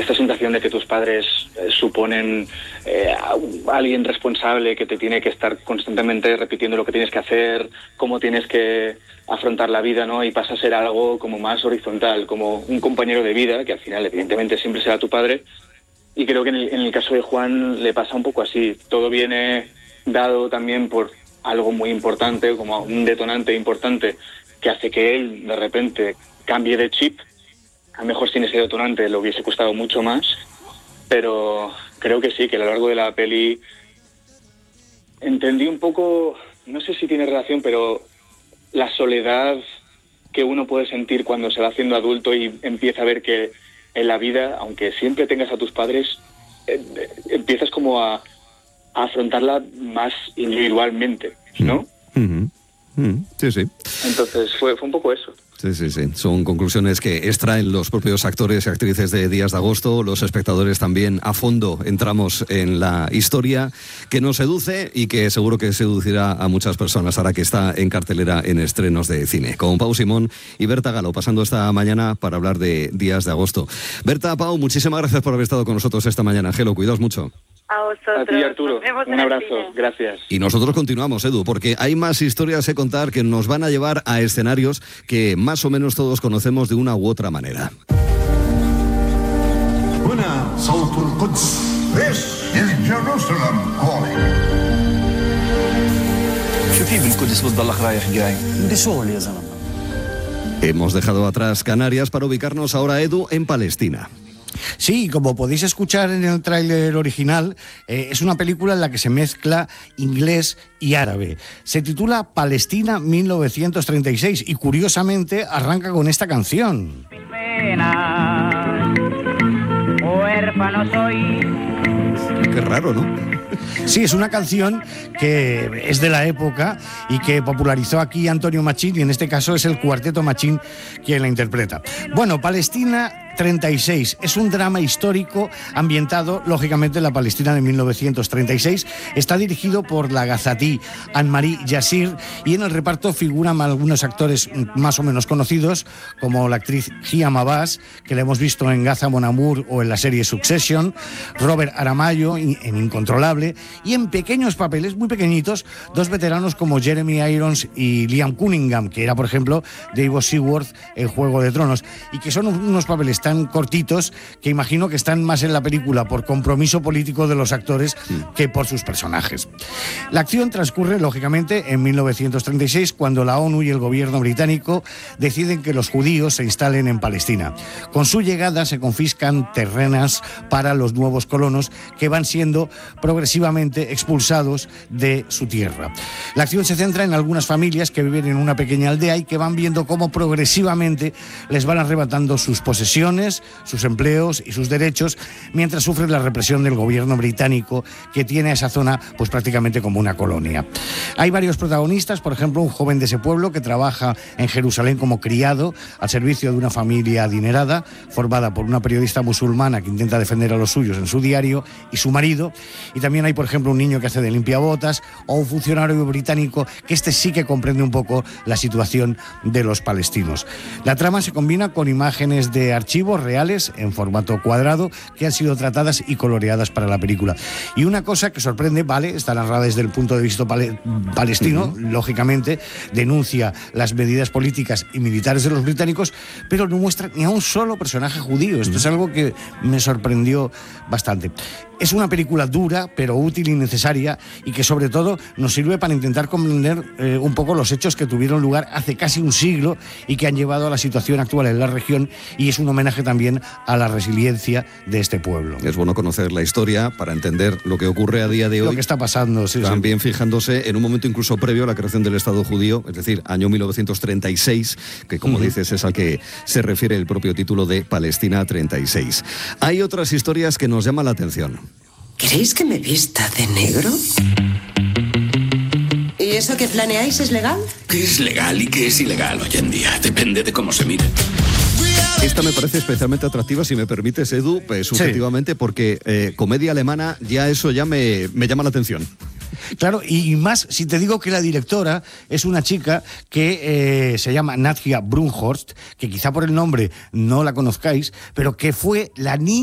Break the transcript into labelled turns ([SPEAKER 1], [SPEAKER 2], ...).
[SPEAKER 1] esta sensación de que tus padres suponen a alguien responsable que te tiene que estar constantemente repitiendo lo que tienes que hacer, cómo tienes que afrontar la vida, ¿no? Y pasa a ser algo como más horizontal, como un compañero de vida, que al final evidentemente siempre será tu padre. Y creo que en el caso de Juan le pasa un poco así. Todo viene dado también por algo muy importante, como un detonante importante que hace que él de repente cambie de chip. A lo mejor sin ese detonante le hubiese costado mucho más, pero creo que sí, que a lo largo de la peli entendí un poco, no sé si tiene relación, pero la soledad que uno puede sentir cuando se va haciendo adulto y empieza a ver que en la vida, aunque siempre tengas a tus padres, empiezas como a afrontarla más individualmente, ¿no?
[SPEAKER 2] Sí, sí.
[SPEAKER 1] Entonces fue un poco eso.
[SPEAKER 2] Sí. Son conclusiones que extraen los propios actores y actrices de Días de Agosto. Los espectadores también a fondo entramos en la historia que nos seduce y que seguro que seducirá a muchas personas ahora que está en cartelera en estrenos de cine. Con Pau Simón y Berta Galo pasando esta mañana para hablar de Días de Agosto. Berta, Pau, muchísimas gracias por haber estado con nosotros esta mañana. Gelo, cuidaos mucho.
[SPEAKER 3] A vosotros.
[SPEAKER 1] A ti, Arturo. Un abrazo. Gracias.
[SPEAKER 2] Y nosotros continuamos, Edu, porque hay más historias que contar que nos van a llevar a escenarios que más o menos todos conocemos de una u otra manera. Hemos dejado atrás Canarias para ubicarnos ahora, Edu, en Palestina.
[SPEAKER 4] Sí, como podéis escuchar en el tráiler original, es una película en la que se mezcla inglés y árabe. Se titula Palestina 1936 y curiosamente arranca con esta canción.
[SPEAKER 5] Huérfano soy.
[SPEAKER 2] Qué raro, ¿no?
[SPEAKER 4] Sí, es una canción que es de la época y que popularizó aquí Antonio Machín, y en este caso es el Cuarteto Machín quien la interpreta. Bueno, Palestina 36 es un drama histórico ambientado, lógicamente, en la Palestina de 1936. Está dirigido por la gazatí Anne-Marie Yassir y en el reparto figuran algunos actores más o menos conocidos, como la actriz Hiam Abbas, que la hemos visto en Gaza Mon Amour o en la serie Succession, Robert Aramayo en Incontrolable, y en pequeños papeles, muy pequeñitos, dos veteranos como Jeremy Irons y Liam Cunningham, que era, por ejemplo, de Ivo Seaworth en Juego de Tronos, y que son unos papeles tan cortitos que imagino que están más en la película por compromiso político de los actores que por sus personajes. La acción transcurre, lógicamente, en 1936, cuando la ONU y el gobierno británico deciden que los judíos se instalen en Palestina. Con su llegada se confiscan terrenos para los nuevos colonos que van siendo progresivamente expulsados de su tierra. La acción se centra en algunas familias que viven en una pequeña aldea y que van viendo cómo progresivamente les van arrebatando sus posesiones, sus empleos y sus derechos, mientras sufren la represión del gobierno británico, que tiene a esa zona pues prácticamente como una colonia. Hay varios protagonistas, por ejemplo, un joven de ese pueblo que trabaja en Jerusalén como criado al servicio de una familia adinerada, formada por una periodista musulmana que intenta defender a los suyos en su diario, y su marido. Y también hay, por ejemplo, un niño que hace de limpiabotas, o un funcionario británico que sí que comprende un poco la situación de los palestinos. La trama se combina con imágenes de archivos reales en formato cuadrado que han sido tratadas y coloreadas para la película. Y una cosa que sorprende, vale, está narrada desde el punto de vista palestino, lógicamente denuncia las medidas políticas y militares de los británicos, pero no muestra ni a un solo personaje judío. Esto es algo que me sorprendió bastante. Es una película dura, pero útil y necesaria, y que sobre todo nos sirve para intentar comprender un poco los hechos que tuvieron lugar hace casi un siglo y que han llevado a la situación actual en la región, y es un homenaje también a la resiliencia de este pueblo.
[SPEAKER 2] Es bueno conocer la historia para entender lo que ocurre a día de hoy.
[SPEAKER 4] Lo que está pasando, sí.
[SPEAKER 2] También fijándose en un momento incluso previo a la creación del Estado judío, es decir, año 1936, que como dices es al que se refiere el propio título de Palestina 36. Hay otras historias que nos llaman la atención.
[SPEAKER 6] ¿Queréis que me vista de negro? ¿Y eso que planeáis es legal?
[SPEAKER 7] ¿Qué es legal y qué es ilegal hoy en día? Depende de cómo se mire.
[SPEAKER 2] Esta me parece especialmente atractiva, si me permites, Edu, subjetivamente, sí, porque comedia alemana, ya eso ya me llama la atención.
[SPEAKER 4] Claro, y más si te digo que la directora es una chica que se llama Nadja Brunhorst, que quizá por el nombre no la conozcáis, pero que fue la niña